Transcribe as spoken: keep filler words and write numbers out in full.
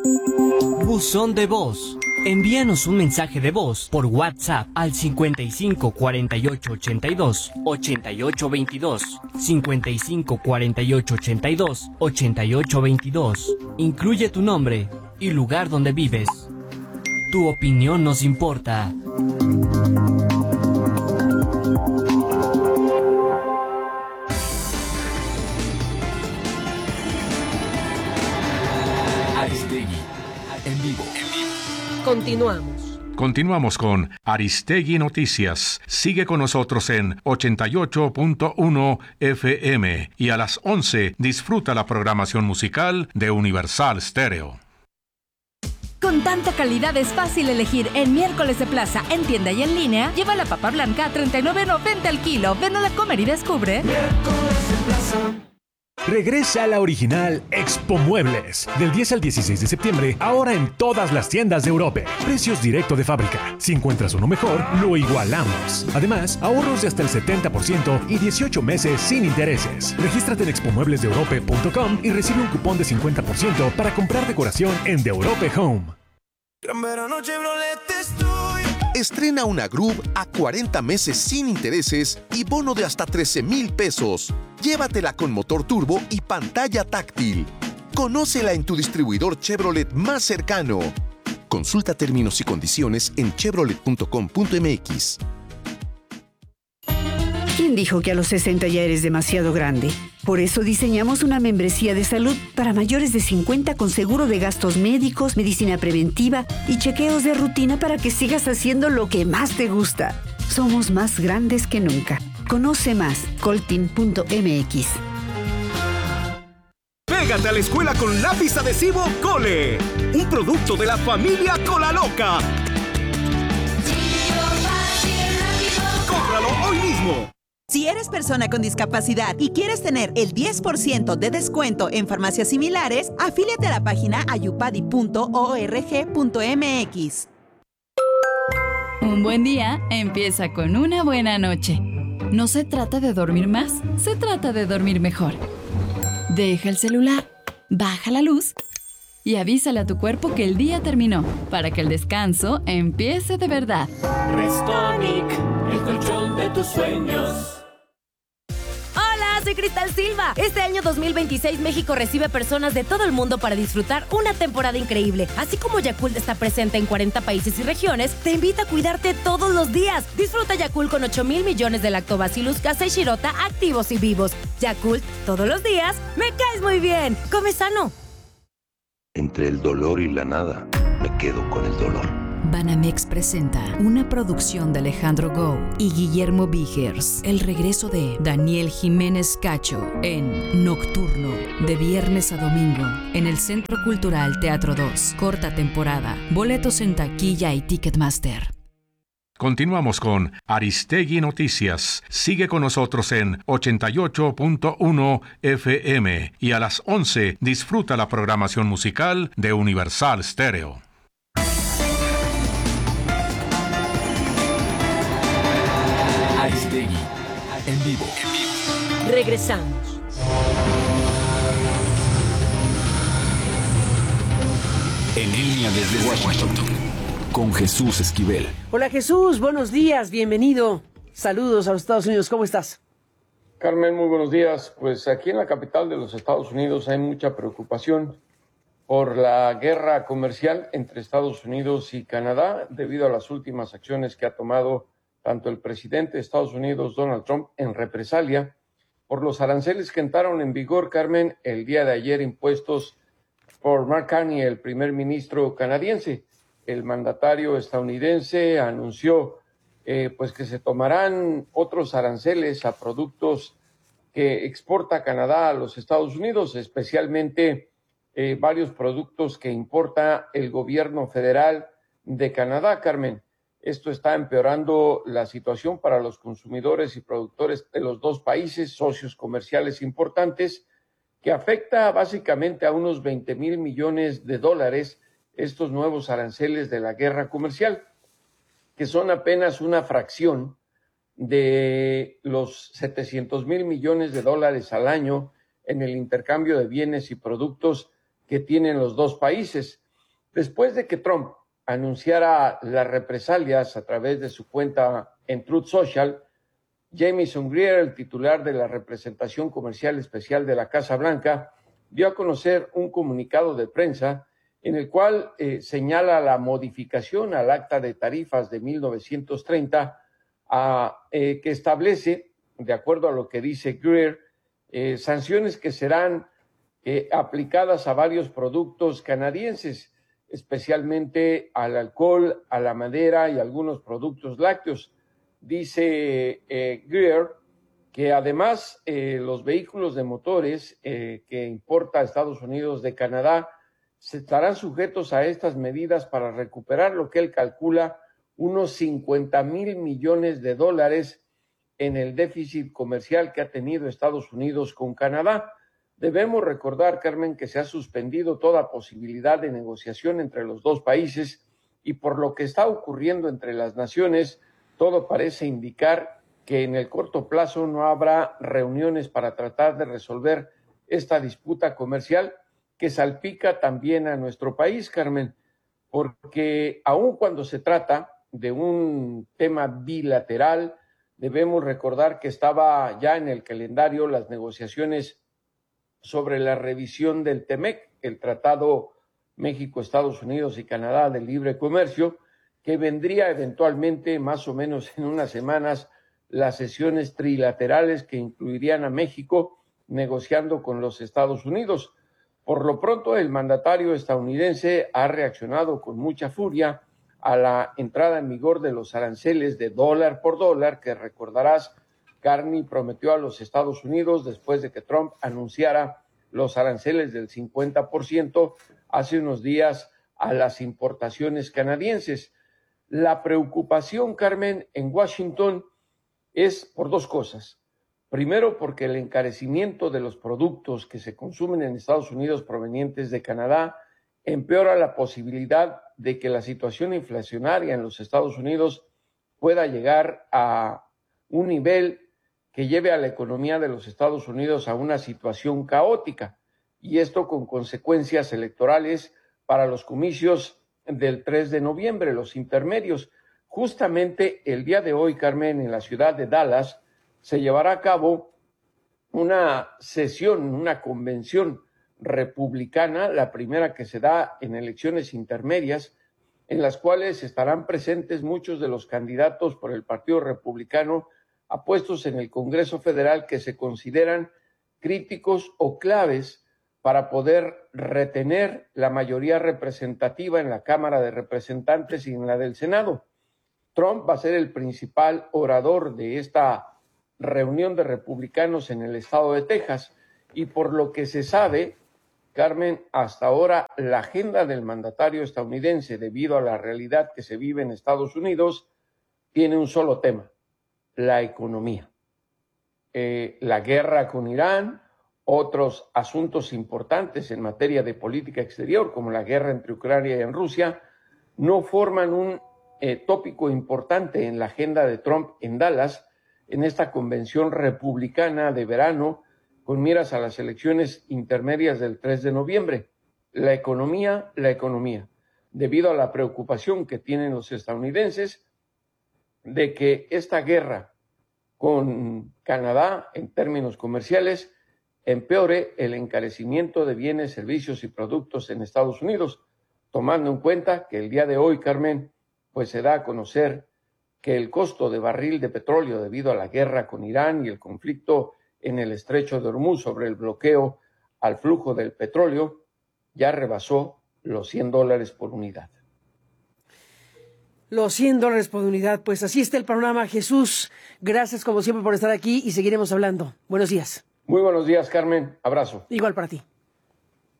Buzón de voz. Envíanos un mensaje de voz por WhatsApp al cincuenta y cinco cuarenta y ocho ochenta y dos ochenta y ocho veintidós, cincuenta y cinco cuarenta y ocho ochenta y dos ochenta y ocho veintidós. Incluye tu nombre y lugar donde vives. Tu opinión nos importa. Aristegui, en vivo. Continuamos. Continuamos con Aristegui Noticias. Sigue con nosotros en ochenta y ocho punto uno F M y a las once disfruta la programación musical de Universal Stereo. Con tanta calidad es fácil elegir en Miércoles de Plaza, en tienda y en línea. Lleva la papa blanca a treinta y nueve noventa al kilo. Ven a la comer y descubre. Miércoles de Plaza. Regresa a la original Expo Muebles. Del diez al dieciséis de septiembre, ahora en todas las tiendas de Europe. Precios directo de fábrica. Si encuentras uno mejor, lo igualamos. Además, ahorros de hasta el setenta por ciento y dieciocho meses sin intereses. Regístrate en expo muebles de europe punto com y recibe un cupón de cincuenta por ciento para comprar decoración en The Europe Home. Gran verano Chevrolet estoy. Estrena una Groove a cuarenta meses sin intereses y bono de hasta trece mil pesos. Llévatela con motor turbo y pantalla táctil. Conócela en tu distribuidor Chevrolet más cercano. Consulta términos y condiciones en chevrolet punto com punto m x. ¿Quién dijo que a los sesenta ya eres demasiado grande? Por eso diseñamos una membresía de salud para mayores de cincuenta con seguro de gastos médicos, medicina preventiva y chequeos de rutina para que sigas haciendo lo que más te gusta. Somos más grandes que nunca. Conoce más, coltin punto m x. Pégate a la escuela con lápiz adhesivo Cole, un producto de la familia Cola Loca. ¡Cómpralo hoy mismo! Si eres persona con discapacidad y quieres tener el diez por ciento de descuento en farmacias similares, afíliate a la página ayupadi punto org punto m x. Un buen día empieza con una buena noche. No se trata de dormir más, se trata de dormir mejor. Deja el celular, baja la luz y avísale a tu cuerpo que el día terminó para que el descanso empiece de verdad. Restonic, el colchón de tus sueños. Soy Cristal Silva. Este año dos mil veintiséis México recibe personas de todo el mundo para disfrutar una temporada increíble. Así como Yakult está presente en cuarenta países y regiones, te invita a cuidarte todos los días. Disfruta Yakult con ocho mil millones de Lactobacillus casei shirota activos y vivos. Yakult, todos los días, me caes muy bien. Come sano. Entre el dolor y la nada, me quedo con el dolor. Banamex presenta una producción de Alejandro Gou y Guillermo Vigers. El regreso de Daniel Jiménez Cacho en Nocturno, de viernes a domingo, en el Centro Cultural Teatro dos. Corta temporada. Boletos en taquilla y Ticketmaster. Continuamos con Aristegui Noticias. Sigue con nosotros en ochenta y ocho punto uno F M y a las once disfruta la programación musical de Universal Stereo. Aristegui, en vivo. Regresamos. En línea desde Washington, con Jesús Esquivel. Hola Jesús, buenos días, bienvenido. Saludos a los Estados Unidos, ¿cómo estás? Carmen, muy buenos días. Pues aquí en la capital de los Estados Unidos hay mucha preocupación por la guerra comercial entre Estados Unidos y Canadá debido a las últimas acciones que ha tomado tanto el presidente de Estados Unidos, Donald Trump, en represalia por los aranceles que entraron en vigor, Carmen, el día de ayer impuestos por Mark Carney, el primer ministro canadiense. El mandatario estadounidense anunció eh, pues que se tomarán otros aranceles a productos que exporta Canadá a los Estados Unidos, especialmente eh, varios productos que importa el gobierno federal de Canadá, Carmen. Esto está empeorando la situación para los consumidores y productores de los dos países, socios comerciales importantes, que afecta básicamente a unos veinte mil millones de dólares estos nuevos aranceles de la guerra comercial, que son apenas una fracción de los setecientos mil millones de dólares al año en el intercambio de bienes y productos que tienen los dos países. Después de que Trump anunciara las represalias a través de su cuenta en Truth Social, Jamieson Greer, el titular de la representación comercial especial de la Casa Blanca, dio a conocer un comunicado de prensa en el cual eh, señala la modificación al acta de tarifas de mil novecientos treinta a, eh, que establece, de acuerdo a lo que dice Greer, eh, sanciones que serán eh, aplicadas a varios productos canadienses, especialmente al alcohol, a la madera y algunos productos lácteos. Dice eh, Greer que además eh, los vehículos de motores eh, que importa a Estados Unidos de Canadá se estarán sujetos a estas medidas para recuperar lo que él calcula unos cincuenta mil millones de dólares en el déficit comercial que ha tenido Estados Unidos con Canadá. Debemos recordar, Carmen, que se ha suspendido toda posibilidad de negociación entre los dos países y por lo que está ocurriendo entre las naciones, todo parece indicar que en el corto plazo no habrá reuniones para tratar de resolver esta disputa comercial que salpica también a nuestro país, Carmen, porque aun cuando se trata de un tema bilateral, debemos recordar que estaba ya en el calendario las negociaciones sobre la revisión del TEMEC, el Tratado México, Estados Unidos y Canadá de Libre Comercio, que vendría eventualmente, más o menos en unas semanas, las sesiones trilaterales que incluirían a México negociando con los Estados Unidos. Por lo pronto, el mandatario estadounidense ha reaccionado con mucha furia a la entrada en vigor de los aranceles de dólar por dólar que, recordarás, Carney prometió a los Estados Unidos después de que Trump anunciara los aranceles del cincuenta por ciento hace unos días a las importaciones canadienses. La preocupación, Carmen, en Washington es por dos cosas. Primero, porque el encarecimiento de los productos que se consumen en Estados Unidos provenientes de Canadá empeora la posibilidad de que la situación inflacionaria en los Estados Unidos pueda llegar a un nivel que lleve a la economía de los Estados Unidos a una situación caótica, y esto con consecuencias electorales para los comicios del tres de noviembre, los intermedios. Justamente el día de hoy, Carmen, en la ciudad de Dallas, se llevará a cabo una sesión, una convención republicana, la primera que se da en elecciones intermedias, en las cuales estarán presentes muchos de los candidatos por el Partido Republicano a puestos en el Congreso Federal que se consideran críticos o claves para poder retener la mayoría representativa en la Cámara de Representantes y en la del Senado. Trump va a ser el principal orador de esta reunión de republicanos en el estado de Texas y por lo que se sabe, Carmen, hasta ahora la agenda del mandatario estadounidense, debido a la realidad que se vive en Estados Unidos, tiene un solo tema: la economía. Eh, la guerra con Irán, otros asuntos importantes en materia de política exterior, como la guerra entre Ucrania y en Rusia, no forman un eh, tópico importante en la agenda de Trump en Dallas, en esta convención republicana de verano, con miras a las elecciones intermedias del tres de noviembre. La economía, la economía, debido a la preocupación que tienen los estadounidenses de que esta guerra con Canadá, en términos comerciales, empeore el encarecimiento de bienes, servicios y productos en Estados Unidos, tomando en cuenta que el día de hoy, Carmen, pues se da a conocer que el costo de barril de petróleo debido a la guerra con Irán y el conflicto en el estrecho de Hormuz sobre el bloqueo al flujo del petróleo ya rebasó los cien dólares por unidad. Los cien dólares por unidad, pues así está el panorama. Jesús, gracias como siempre por estar aquí y seguiremos hablando. Buenos días. Muy buenos días, Carmen. Abrazo. Igual para ti.